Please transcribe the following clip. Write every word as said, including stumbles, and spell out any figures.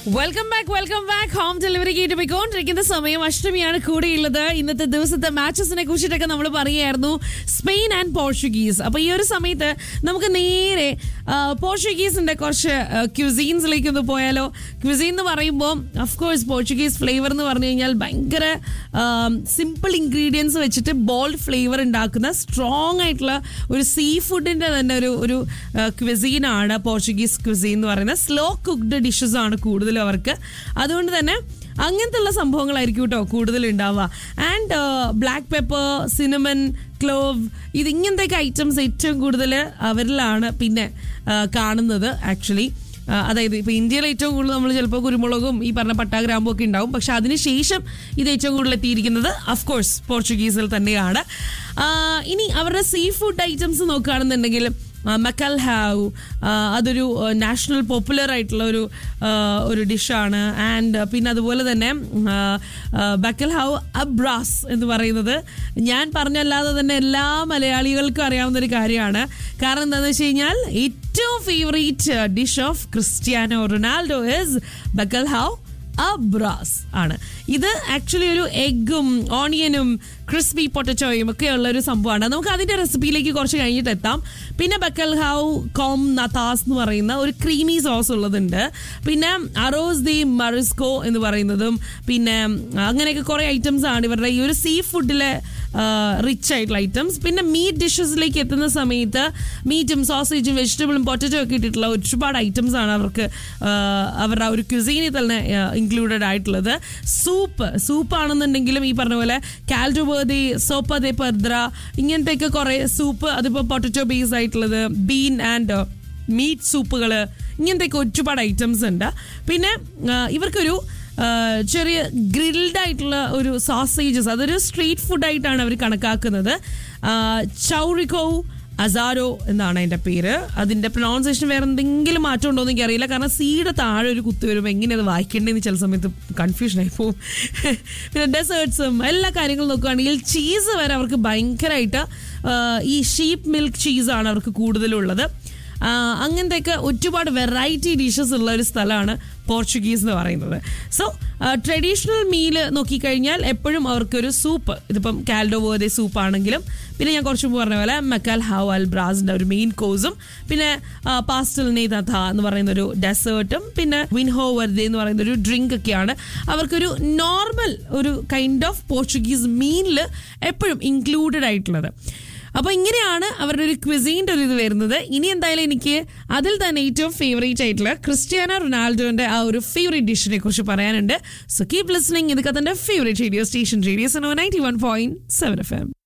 Welcome back welcome back home delivery കേട്ട് പോയിക്കൊണ്ടിരിക്കുന്ന സമയം അഷ്ടമിയാണ് കൂടെയുള്ളത്. ഇന്നത്തെ ദിവസത്തെ മാച്ചസിനെ കുറിച്ചിട്ടൊക്കെ നമ്മൾ പറയുമായിരുന്നു, സ്പെയിൻ ആൻഡ് പോർച്ചുഗീസ്. അപ്പൊ ഈ ഒരു സമയത്ത് നമുക്ക് നേരെ പോർച്ചുഗീസിന്റെ കുറച്ച് ക്യൂസീൻസിലേക്ക് ഒന്ന് പോയാലോ. ക്യൂസീൻ എന്ന് പറയുമ്പോൾ അഫ്കോഴ്സ് പോർച്ചുഗീസ് ഫ്ലേവർ എന്ന് പറഞ്ഞു കഴിഞ്ഞാൽ ഭയങ്കര സിമ്പിൾ ഇൻഗ്രീഡിയൻസ് വെച്ചിട്ട് ബോൾഡ് ഫ്ലേവർ ഉണ്ടാക്കുന്ന സ്ട്രോങ് ആയിട്ടുള്ള ഒരു സീ ഫുഡിന്റെ തന്നെ ഒരു ഒരു ക്വിസീനാണ് പോർച്ചുഗീസ് ക്വിസീൻ എന്ന് പറയുന്നത്. സ്ലോ കുക്ക്ഡ് ഡിഷസ് ആണ് കൂടുതൽ അവർക്ക്. അതുകൊണ്ട് തന്നെ അങ്ങനത്തെ ഉള്ള സംഭവങ്ങളായിരിക്കും കേട്ടോ കൂടുതൽ ഉണ്ടാവുക. And black pepper, cinnamon, clove, ഇത് ഇങ്ങനത്തെയൊക്കെ ഐറ്റംസ് ഏറ്റവും കൂടുതൽ അവരിലാണ് പിന്നെ കാണുന്നത് ആക്ച്വലി. അതായത് ഇപ്പോൾ ഇന്ത്യയിൽ ഏറ്റവും കൂടുതൽ നമ്മൾ ചിലപ്പോൾ കുരുമുളകും ഈ പറഞ്ഞ പട്ട ഗ്രാമ്പും ഒക്കെ ഉണ്ടാവും. പക്ഷെ അതിനുശേഷം ഇത് ഏറ്റവും കൂടുതൽ എത്തിയിരിക്കുന്നത് അഫ്കോഴ്സ് പോർച്ചുഗീസിൽ തന്നെയാണ്. ഇനി അവരുടെ സീ ഫുഡ് ഐറ്റംസ് നോക്കുകയാണെന്നുണ്ടെങ്കിൽ മക്കൽഹാവ് അതൊരു നാഷണൽ പോപ്പുലർ ആയിട്ടുള്ള ഒരു ഒരു ഡിഷാണ്. ആൻഡ് പിന്നെ അതുപോലെ തന്നെ ബക്കൽഹാവ് അബ്രാസ് എന്ന് പറയുന്നത് ഞാൻ പറഞ്ഞല്ലാതെ തന്നെ എല്ലാ മലയാളികൾക്കും അറിയാവുന്ന ഒരു കാര്യമാണ്. കാരണം എന്താണെന്ന് വെച്ച് കഴിഞ്ഞാൽ ഏറ്റവും favourite dish of Cristiano Ronaldo is ബക്കൽഹാവ് അബ്രാസ് ആണ്. ഇത് ആക്ച്വലി ഒരു എഗ്ഗും ഓണിയനും ക്രിസ്പി പൊട്ടറ്റോയും ഒക്കെ ഉള്ള ഒരു സംഭവമാണ്. നമുക്ക് അതിന്റെ റെസിപ്പിയിലേക്ക് കുറച്ച് കഴിഞ്ഞിട്ട് എത്താം. പിന്നെ ബക്കൽഹാവ് കോം നതാസ് എന്ന് പറയുന്ന ഒരു ക്രീമി സോസ് ഉള്ളതുണ്ട്. പിന്നെ അറോസ് ദി മറിസ്കോ എന്ന് പറയുന്നതും പിന്നെ അങ്ങനെയൊക്കെ കുറെ ഐറ്റംസ് ആണ് ഇവരുടെ ഈ ഒരു സീ ഫുഡിലെ റിച്ച് ആയിട്ടുള്ള ഐറ്റംസ്. പിന്നെ മീറ്റ് ഡിഷസിലേക്ക് എത്തുന്ന സമയത്ത് മീറ്റും സോസേജും വെജിറ്റബിളും പൊട്ടറ്റോ ഒക്കെ ഇട്ടിട്ടുള്ള ഒരുപാട് ഐറ്റംസ് ആണ് അവർക്ക് അവരുടെ ഒരു ക്യുസീനിൽ തന്നെ ഇൻക്ലൂഡഡ് ആയിട്ടുള്ളത്. സൂപ്പ് സൂപ്പാണെന്നുണ്ടെങ്കിലും ഈ പറഞ്ഞ പോലെ കാൽഡോ വെർദി, സോപ്പ ദെ പർദ്ര, ഇങ്ങനത്തെയൊക്കെ കുറെ സൂപ്പ്, അതിപ്പോൾ പൊട്ടറ്റോ ബേസ് ആയിട്ടുള്ളത്, ബീൻ ആൻഡ് മീറ്റ് സൂപ്പുകൾ, ഇങ്ങനത്തെയൊക്കെ ഒരുപാട് ഐറ്റംസ് ഉണ്ട്. പിന്നെ ഇവർക്കൊരു ചെറിയ ഗ്രിൽഡ് ആയിട്ടുള്ള ഒരു സോസേജസ്, അതൊരു സ്ട്രീറ്റ് ഫുഡായിട്ടാണ് അവർ കണക്കാക്കുന്നത്. ചൗറിക്കോ അസാരോ എന്നാണ് അതിൻ്റെ പേര്. അതിൻ്റെ പ്രൊനൗൺസിയേഷൻ വേറെ എന്തെങ്കിലും മാറ്റം ഉണ്ടോ എന്ന് എനിക്കറിയില്ല. കാരണം സീയുടെ താഴെ ഒരു കുത്തി വരുമ്പോൾ എങ്ങനെ അത് വായിക്കേണ്ടതെന്ന് ചില സമയത്ത് കൺഫ്യൂഷനായി പോകും. പിന്നെ ഡെസേർട്ട്സും എല്ലാ കാര്യങ്ങളും നോക്കുകയാണെങ്കിൽ ചീസ് വരെ അവർക്ക് ഭയങ്കരമായിട്ട് ഈ ഷീപ്പ് മിൽക്ക് ചീസാണ് അവർക്ക് കൂടുതലുള്ളത്. അങ്ങനത്തെയൊക്കെ ഒരുപാട് വെറൈറ്റി ഡിഷസ് ഉള്ള ഒരു സ്ഥലമാണ് പോർച്ചുഗീസ് എന്ന് പറയുന്നത്. സോ ട്രഡീഷണൽ മീൽ നോക്കിക്കഴിഞ്ഞാൽ എപ്പോഴും അവർക്കൊരു സൂപ്പ്, ഇതിപ്പം കാൽഡോ വെർദെ സൂപ്പ് ആണെങ്കിലും പിന്നെ ഞാൻ കുറച്ച് മുമ്പ് പറഞ്ഞ പോലെ മക്കൽഹാവ് അൽബ്രാസിൻ്റെ ഒരു മെയിൻ കോഴ്സും പിന്നെ പാസ്റ്റൽ നെയ്തഥ എന്ന് പറയുന്ന ഒരു ഡെസേർട്ടും പിന്നെ വിൻഹോ വെർദെ എന്ന് പറയുന്ന ഒരു ഡ്രിങ്ക് ഒക്കെയാണ് അവർക്കൊരു നോർമൽ ഒരു കൈൻഡ് ഓഫ് പോർച്ചുഗീസ് മീനിൽ എപ്പോഴും ഇൻക്ലൂഡഡ് ആയിട്ടുള്ളത്. അപ്പോൾ ഇങ്ങനെയാണ് അവരുടെ ഒരു ക്വിസീൻ്റെ ഒരു ഇത് വരുന്നത്. ഇനി എന്തായാലും എനിക്ക് അതിൽ തന്നെ ഏറ്റവും ഫേവറേറ്റ് ആയിട്ടുള്ള ക്രിസ്ത്യാനോ റൊണാൾഡോന്റെ ആ ഒരു ഫേവറേറ്റ് ഡിഷിനെ കുറിച്ച് പറയാനുണ്ട്. So keep listening. ഇതൊക്കെ തന്റെ favourite radio station radio so ninety one point seven F M.